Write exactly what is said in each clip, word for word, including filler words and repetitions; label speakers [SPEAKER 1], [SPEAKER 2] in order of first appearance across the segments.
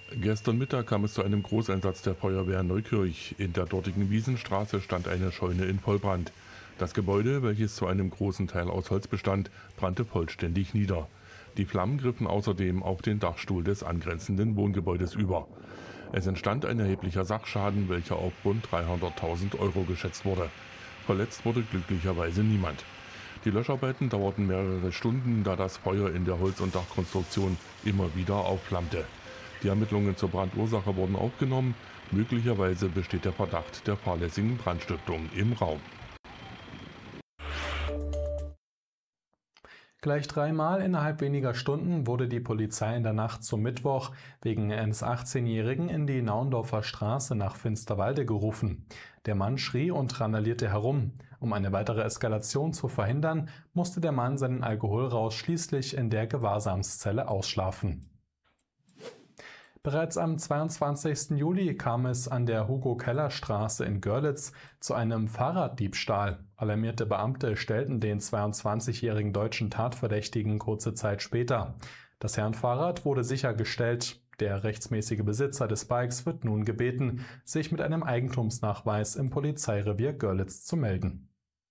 [SPEAKER 1] Gestern Mittag kam es zu einem Großeinsatz der Feuerwehr Neukirch. In der dortigen Wiesenstraße stand eine Scheune in Vollbrand. Das Gebäude, welches zu einem großen Teil aus Holz bestand, brannte vollständig nieder. Die Flammen griffen außerdem auf den Dachstuhl des angrenzenden Wohngebäudes über. Es entstand ein erheblicher Sachschaden, welcher auf rund dreihunderttausend Euro geschätzt wurde. Verletzt wurde glücklicherweise niemand. Die Löscharbeiten dauerten mehrere Stunden, da das Feuer in der Holz- und Dachkonstruktion immer wieder aufflammte. Die Ermittlungen zur Brandursache wurden aufgenommen. Möglicherweise besteht der Verdacht der fahrlässigen Brandstiftung im Raum.
[SPEAKER 2] Gleich dreimal innerhalb weniger Stunden wurde die Polizei in der Nacht zum Mittwoch wegen eines achtzehnjährigen in die Naundorfer Straße nach Finsterwalde gerufen. Der Mann schrie und randalierte herum. Um eine weitere Eskalation zu verhindern, musste der Mann seinen Alkoholrausch schließlich in der Gewahrsamszelle ausschlafen. Bereits am zweiundzwanzigsten Juli kam es an der Hugo-Keller-Straße in Görlitz zu einem Fahrraddiebstahl. Alarmierte Beamte stellten den zweiundzwanzigjährigen deutschen Tatverdächtigen kurze Zeit später. Das Herrenfahrrad wurde sichergestellt. Der rechtsmäßige Besitzer des Bikes wird nun gebeten, sich mit einem Eigentumsnachweis im Polizeirevier Görlitz zu melden.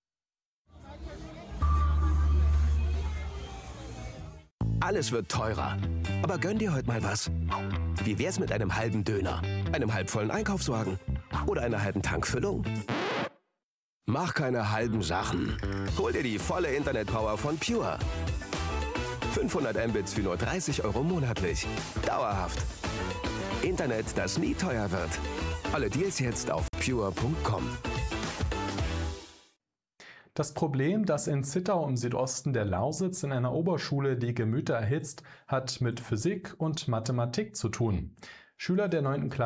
[SPEAKER 3] Alles wird teurer. Aber gönn dir heute mal was. Wie wär's mit einem halben Döner, einem halbvollen Einkaufswagen oder einer halben Tankfüllung? Mach keine halben Sachen. Hol dir die volle Internetpower von Pure. fünfhundert Mbits für nur dreißig Euro monatlich. Dauerhaft. Internet, das nie teuer wird. Alle Deals jetzt auf pure punkt com.
[SPEAKER 2] Das Problem, das in Zittau im Südosten der Lausitz in einer Oberschule die Gemüter erhitzt, hat mit Physik und Mathematik zu tun. Schüler der neunten Klasse